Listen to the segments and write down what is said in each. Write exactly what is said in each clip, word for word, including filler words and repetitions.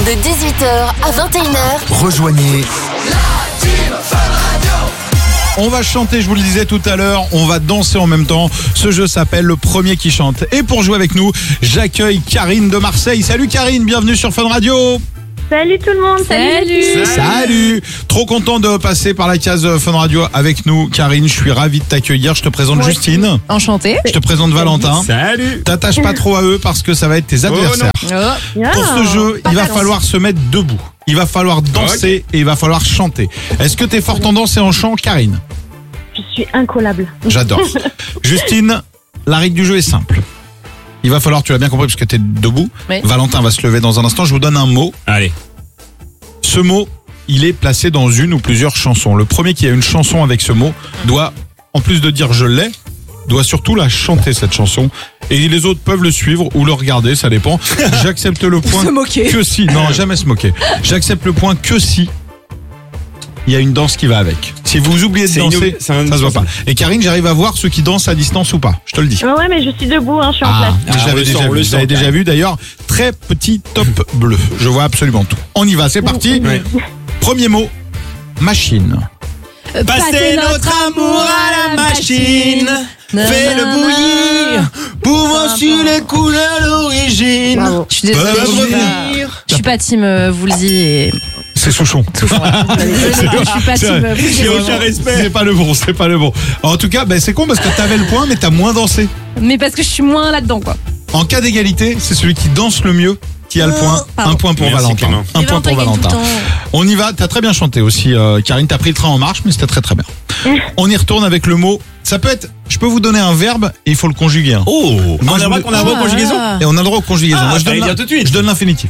De dix-huit heures à vingt et une heures. Rejoignez la team Fun Radio. On va chanter, je vous le disais tout à l'heure, on va danser en même temps. Ce jeu s'appelle Le Premier qui chante. Et pour jouer avec nous, j'accueille Karine de Marseille. Salut Karine, bienvenue sur Fun Radio. Salut tout le monde, salut. Salut. Salut. Trop content de passer par la case Fun Radio avec nous, Karine. Je suis ravi de t'accueillir. Je te présente Moi Justine. Enchantée. Je te présente Valentin. Salut. T'attaches pas trop à eux parce que ça va être tes adversaires. Oh. Pour ce jeu, il va falloir se mettre debout. Il va falloir danser et il va falloir chanter. Est-ce que t'es fort en danse et en chant, Karine? Je suis incollable. J'adore. Justine, la règle du jeu est simple. Il va falloir, tu l'as bien compris parce que t'es debout. Oui. Valentin va se lever dans un instant. Je vous donne un mot. Allez. Ce mot, il est placé dans une ou plusieurs chansons. Le premier qui a une chanson avec ce mot doit, en plus de dire je l'ai, doit surtout la chanter cette chanson. Et les autres peuvent le suivre ou le regarder, ça dépend. J'accepte le point se moquer. que si. Non, jamais se moquer. J'accepte le point que si il y a une danse qui va avec. Si vous oubliez de C'est danser, une- c'est un- ça se voit pas. Et Karine, j'arrive à voir ceux qui dansent à distance ou pas. Je te le dis. Ouais, ouais, mais je suis debout, hein, je suis en Ah, place. je Ah, on l'avais le sent, déjà on vu. le Je l'avais sent, déjà Karine. vu d'ailleurs. Très petit top bleu. Je vois absolument tout. On y va, c'est parti. Ouais. Premier mot, machine. Passer notre amour à la machine. Fais-le bouillir pour voir si les couleurs d'origine. Bravo. Je suis désolée. Bah, je suis bravo. pas- Je suis pas team euh, Woolsey et. C'est Souchon. Désolée, je suis pas C'est team vrai. euh, Woolsey. J'ai aucun vraiment. respect. C'est pas le bon, c'est pas le bon. En tout cas, ben, c'est con parce que t'avais le point, mais t'as moins dansé. Mais parce que je suis moins là-dedans, quoi. En cas d'égalité, c'est celui qui danse le mieux qui a le point. pardon. Un point pour Merci, Valentin. Clément. Un Et point pour gagne tout le Valentin. temps. On y va, t'as très bien chanté aussi, euh, Karine, t'as pris le train en marche, mais c'était très très bien. On y retourne avec le mot, ça peut être, je peux vous donner un verbe et il faut le conjuguer. hein. Oh, Moi, on a je le droit me- qu'on a le droit de conjugaison. Ah. Et on a le droit aux conjugaisons. Ah, Moi, je donne, fallait l'in- dire tout de suite. je donne l'infinitif.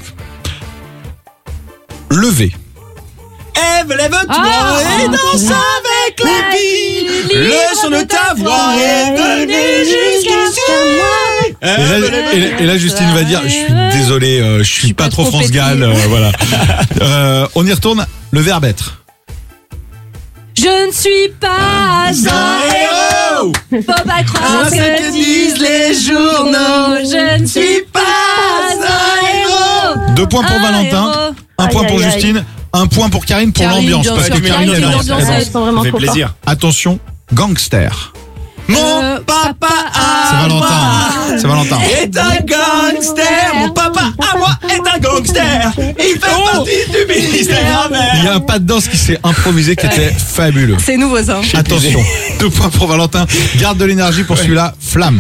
Lever. Ève, lève-toi Ah. et danse avec la vie. Le son de ta voix est venu jusqu'ici. Et là, et là- et là, Justine va dire, je suis désolé, euh, je suis pas, pas trop trop France Gall, pétrie. euh, voilà. Euh, on y retourne. Le verbe être. Je ne suis pas un héros. héros. Faut pas croire Ah, ce ce que disent les journaux. Je ne suis pas un héros. Deux points pour Un Valentin, héros. un point Aïe, pour aïe, aïe. Justine, un point pour Karine pour Karine, l'ambiance. bien Parce sûr, que Karine, Karine, elle Karine, danse. l'ambiance, Elle elle danse. Ils sont vraiment Ça fait trop plaisir. Attention, gangster. Mon Euh, papa C'est à Valentin. moi C'est Valentin. est un gangster. Mon papa à moi est un gangster. Il fait partie du ministère. Il y a un pas de danse qui s'est improvisé qui était fabuleux. C'est nouveau ça. Attention, deux points pour Valentin. Garde de l'énergie pour celui-là. Flamme.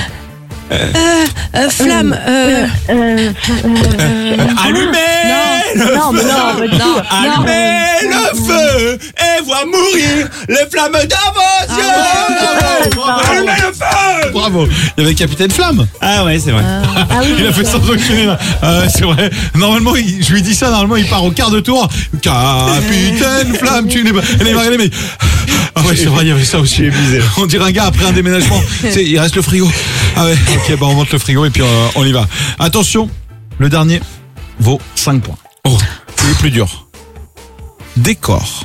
Euh, flamme. Euh, Euh, Allumez le non, mais non, feu. mais non. Allumez le feu et voir mourir les flammes dans vos yeux. Allumez le feu. Bravo. Il y avait Capitaine Flamme. Ah ouais, c'est vrai. Ah oui, Il a fait sans aucune. Euh, c'est vrai. Normalement, il- je lui dis ça. Normalement, il part au quart de tour. Capitaine Flamme, tu n'es pas. Elle est mariée, mais. Ah ouais, c'est vrai, il y avait ça aussi. On dirait un gars après un déménagement. C'est, il reste le frigo. Ah ouais. Ok, bah on monte le frigo et puis euh, on y va. Attention, le dernier vaut cinq points. Oh, c'est le plus dur. Décor.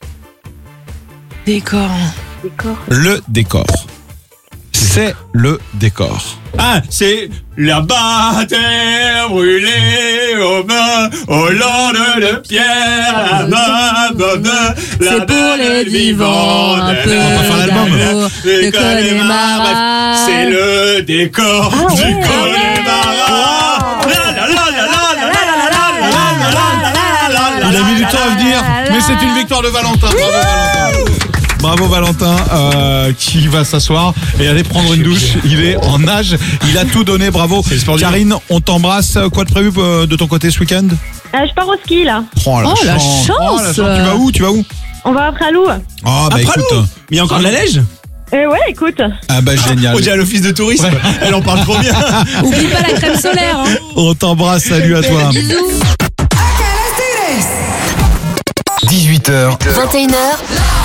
Décor. d'accord. Le décor. C'est le décor. Ah, c'est la bataille brûlée au bain, au lande de pierre, la main, main, main, la C'est pour les belle vivants, un vivante. peu On va faire l'album. d'amour, Les de Connemara. c'est le décor Ah du ouais, Connemara. La la la la la la la la la la la la la la. Il a mis du temps à venir, mais c'est une victoire de Valentin. Bravo Valentin. Bravo Valentin, euh, qui va s'asseoir et aller prendre une douche. Il est en nage, il a tout donné, bravo. C'est le sport du Karine, on t'embrasse. Quoi de prévu euh, de ton côté ce week-end? Euh, je pars au ski là. Oh la Oh, la chance. chance. Oh, la chance. Tu vas où? Tu vas où? On va à Pralou. Oh bah Après écoute. l'eau. Mais il y a encore de la neige. Euh, ouais, écoute. Ah bah génial. On dirait à l'office de tourisme. Ouais. Elle en parle trop bien. Oublie pas la crème solaire. Hein. On t'embrasse, salut à toi. Bisous. Ah, dix-huit heures. vingt et une heures.